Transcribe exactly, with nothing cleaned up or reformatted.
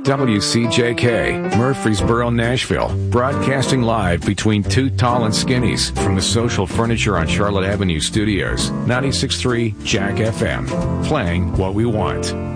W C J K, Murfreesboro, Nashville, broadcasting live between two tall and skinnies from the Social Furniture on Charlotte Avenue studios. ninety-six point three Jack F M, playing what we want.